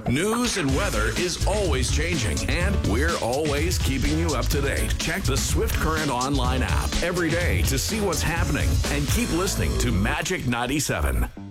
News and weather is always changing, and we're always keeping you up to date. Check the Swift Current online app every day to see what's happening, and keep listening to Magic 97.